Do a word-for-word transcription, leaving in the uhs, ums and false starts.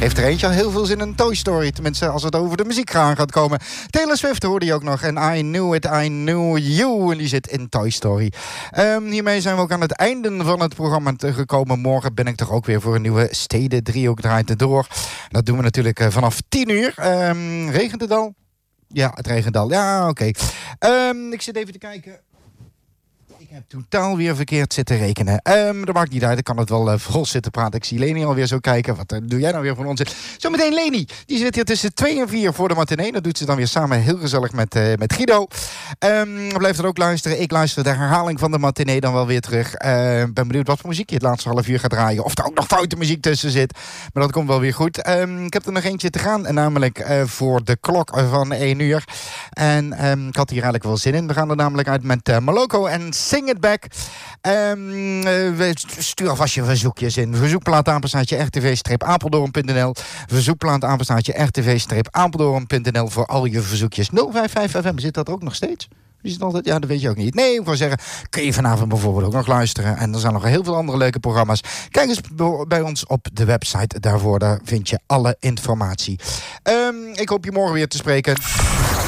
heeft er eentje al heel veel zin in Toy Story. Tenminste, als het over de muziek gaan gaat komen. Taylor Swift hoorde je ook nog. En I Knew It, I Knew You. En die zit in Toy Story. Um, hiermee zijn we ook aan het einde van het programma gekomen. Morgen ben ik toch ook weer voor een nieuwe Steden Driehoek draait het door. Dat doen we natuurlijk uh, vanaf tien uur. Um, regent het al? Ja, het regent al. Ja, oké. Okay. Um, ik zit even te kijken. Ik heb totaal weer verkeerd zitten rekenen. Um, dat maakt niet uit, ik kan het wel uh, vol zitten praten. Ik zie Leni alweer zo kijken. Wat uh, doe jij nou weer voor ons? Zometeen Leni, die zit hier tussen twee en vier voor de matinee. Dat doet ze dan weer samen heel gezellig met, uh, met Guido. Um, blijf dan ook luisteren. Ik luister de herhaling van de matinee dan wel weer terug. Ik uh, ben benieuwd wat voor muziek je het laatste half uur gaat draaien. Of er ook nog foute muziek tussen zit. Maar dat komt wel weer goed. Um, ik heb er nog eentje te gaan. En namelijk uh, voor de klok van één uur. En um, ik had hier eigenlijk wel zin in. We gaan er namelijk uit met uh, Moloko en Sing It Back. Um, uh, stuur alvast je verzoekjes in. Verzoekplaat apenstaartje r t v apeldoorn punt n l. Verzoekplaat apenstaartje r t v apeldoorn punt n l voor al je verzoekjes. nul vijf vijf F M, zit dat ook nog steeds? Is het altijd? Ja, dat weet je ook niet. Nee, ik wil zeggen, kun je vanavond bijvoorbeeld ook nog luisteren. En er zijn nog heel veel andere leuke programma's. Kijk eens bij ons op de website daarvoor. Daar vind je alle informatie. Um, ik hoop je morgen weer te spreken.